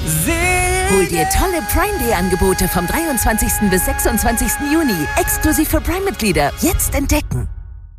Hol dir tolle Prime Day Angebote vom 23. bis 26. Juni. Exklusiv für Prime-Mitglieder. Jetzt entdecken.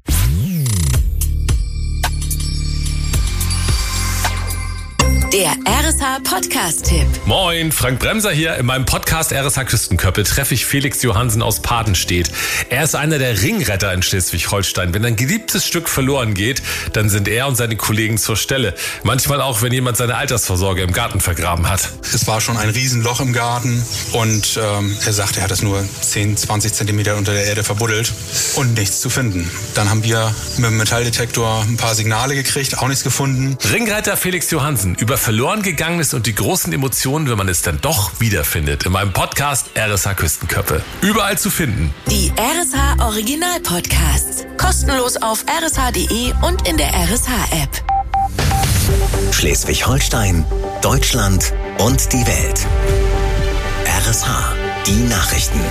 Der RSH-Podcast-Tipp. Moin, Frank Bremser hier. In meinem Podcast RSH Küstenköppe treffe ich Felix Johansen aus Padenstedt. Er ist einer der Ringretter in Schleswig-Holstein. Wenn ein geliebtes Stück verloren geht, dann sind er und seine Kollegen zur Stelle. Manchmal auch, wenn jemand seine Altersvorsorge im Garten vergraben hat. Es war schon ein Riesenloch im Garten und er sagt, er hat das nur 10, 20 Zentimeter unter der Erde verbuddelt und nichts zu finden. Dann haben wir mit dem Metalldetektor ein paar Signale gekriegt, auch nichts gefunden. Ringretter Felix Johansen über verloren gegangenes und die großen Emotionen, wenn man es dann doch wiederfindet. In meinem Podcast RSH Küstenköppe. Überall zu finden. Die RSH Original Podcasts. Kostenlos auf rsh.de und in der RSH-App. Schleswig-Holstein, Deutschland und die Welt. RSH, die Nachrichten.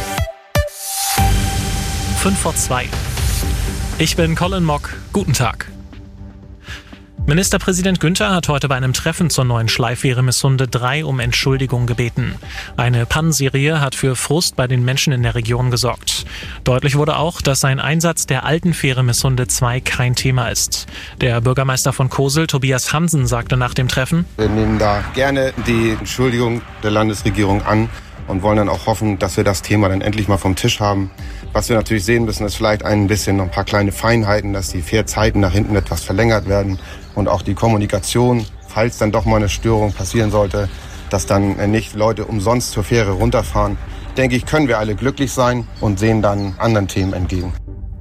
5:02. Ich bin Colin Mock. Guten Tag. Ministerpräsident Günther hat heute bei einem Treffen zur neuen Schleifwehre Missunde 3 um Entschuldigung gebeten. Eine Pannenserie hat für Frust bei den Menschen in der Region gesorgt. Deutlich wurde auch, dass ein Einsatz der alten Fähre Missunde 2 kein Thema ist. Der Bürgermeister von Kosel, Tobias Hansen, sagte nach dem Treffen: Wir nehmen da gerne die Entschuldigung der Landesregierung an und wollen dann auch hoffen, dass wir das Thema dann endlich mal vom Tisch haben. Was wir natürlich sehen müssen, ist vielleicht noch ein paar kleine Feinheiten, dass die Fährzeiten nach hinten etwas verlängert werden und auch die Kommunikation, falls dann doch mal eine Störung passieren sollte, dass dann nicht Leute umsonst zur Fähre runterfahren. Denke ich, können wir alle glücklich sein und sehen dann anderen Themen entgegen.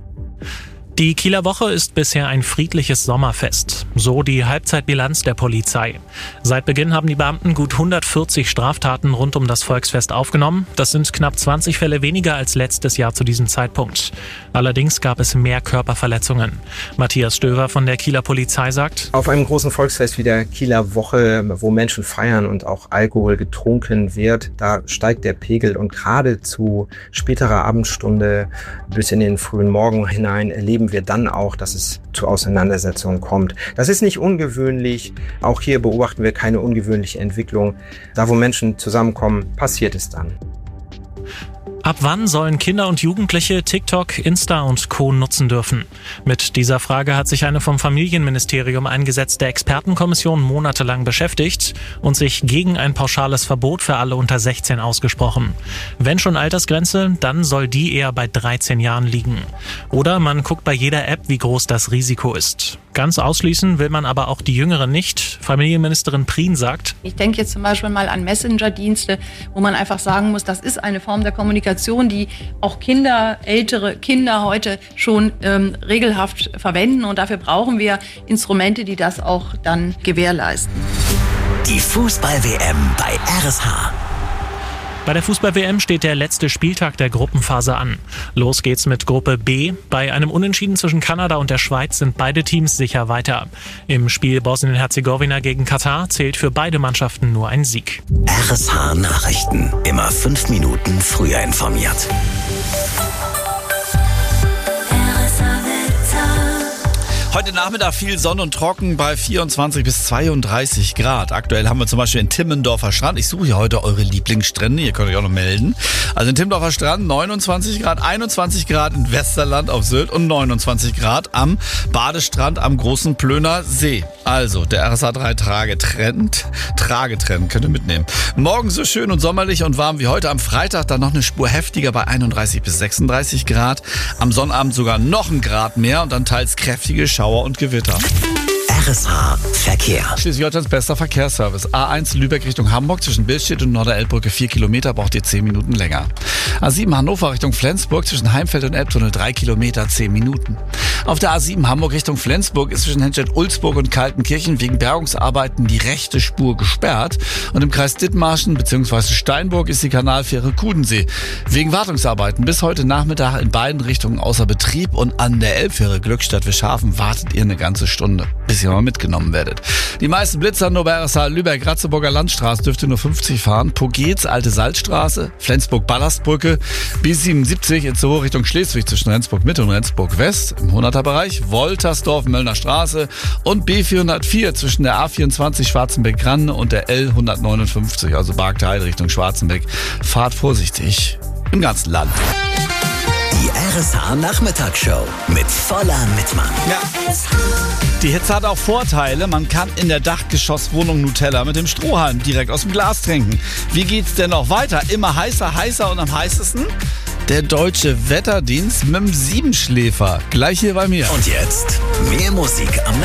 Die Kieler Woche ist bisher ein friedliches Sommerfest. So die Halbzeitbilanz der Polizei. Seit Beginn haben die Beamten gut 140 Straftaten rund um das Volksfest aufgenommen. Das sind knapp 20 Fälle weniger als letztes Jahr zu diesem Zeitpunkt. Allerdings gab es mehr Körperverletzungen. Matthias Stöver von der Kieler Polizei sagt: Auf einem großen Volksfest wie der Kieler Woche, wo Menschen feiern und auch Alkohol getrunken wird, da steigt der Pegel und gerade zu späterer Abendstunde bis in den frühen Morgen hinein erleben wir dann auch, dass es zu Auseinandersetzungen kommt. Das ist nicht ungewöhnlich. Auch hier beobachten wir keine ungewöhnliche Entwicklung. Da, wo Menschen zusammenkommen, passiert es dann. Ab wann sollen Kinder und Jugendliche TikTok, Insta und Co. nutzen dürfen? Mit dieser Frage hat sich eine vom Familienministerium eingesetzte Expertenkommission monatelang beschäftigt und sich gegen ein pauschales Verbot für alle unter 16 ausgesprochen. Wenn schon Altersgrenze, dann soll die eher bei 13 Jahren liegen. Oder man guckt bei jeder App, wie groß das Risiko ist. Ganz ausschließen will man aber auch die Jüngeren nicht. Familienministerin Prien sagt: Ich denke jetzt zum Beispiel mal an Messenger-Dienste, wo man einfach sagen muss, das ist eine Form der Kommunikation, die auch ältere Kinder heute schon regelhaft verwenden. Und dafür brauchen wir Instrumente, die das auch dann gewährleisten. Die Fußball-WM bei RSH. Bei der Fußball-WM steht der letzte Spieltag der Gruppenphase an. Los geht's mit Gruppe B. Bei einem Unentschieden zwischen Kanada und der Schweiz sind beide Teams sicher weiter. Im Spiel Bosnien-Herzegowina gegen Katar zählt für beide Mannschaften nur ein Sieg. RSH Nachrichten. Immer 5 Minuten früher informiert. Heute Nachmittag viel Sonne und trocken bei 24 bis 32 Grad. Aktuell haben wir zum Beispiel den Timmendorfer Strand. Ich suche hier heute eure Lieblingsstrände. Ihr könnt euch auch noch melden. Also in Timmendorfer Strand 29 Grad, 21 Grad in Westerland auf Sylt und 29 Grad am Badestrand am Großen Plöner See. Also der RSH 3 Tragetrend könnt ihr mitnehmen. Morgen so schön und sommerlich und warm wie heute. Am Freitag dann noch eine Spur heftiger bei 31 bis 36 Grad. Am Sonnabend sogar noch ein Grad mehr und dann teils kräftige Schauer und Gewitter. RSH Verkehr. Schleswig-Holsteins bester Verkehrsservice. A1 Lübeck Richtung Hamburg zwischen Billstedt und Norderelbbrücke 4 Kilometer, braucht ihr 10 Minuten länger. A7 Hannover Richtung Flensburg zwischen Heimfeld und Elbtunnel 3 Kilometer, 10 Minuten. Auf der A7 Hamburg Richtung Flensburg ist zwischen Henstedt-Ulzburg und Kaltenkirchen wegen Bergungsarbeiten die rechte Spur gesperrt. Und im Kreis Dithmarschen bzw. Steinburg ist die Kanalfähre Kudensee wegen Wartungsarbeiten bis heute Nachmittag in beiden Richtungen außer Betrieb und an der Elbfähre Glückstadt-Wischhafen wartet ihr eine ganze Stunde. Bis ihr mal mitgenommen werdet. Die meisten Blitzer nur bei RSH Lübeck, Ratzeburger Landstraße dürft ihr nur 50 fahren. Pogetz, Alte Salzstraße, Flensburg-Ballastbrücke, B77 Itzehoe Richtung Schleswig zwischen Rendsburg-Mitte und Rendsburg-West im 100er-Bereich, Woltersdorf, Möllner Straße und B404 zwischen der A24 Schwarzenbeck-Granne und der L159, also Bargteil Richtung Schwarzenbeck. Fahrt vorsichtig im ganzen Land. Die RSH Nachmittagsshow mit voller Mitmann. Ja. Die Hitze hat auch Vorteile. Man kann in der Dachgeschosswohnung Nutella mit dem Strohhalm direkt aus dem Glas trinken. Wie geht's denn noch weiter? Immer heißer und am heißesten? Der Deutsche Wetterdienst mit dem Siebenschläfer. Gleich hier bei mir. Und jetzt mehr Musik am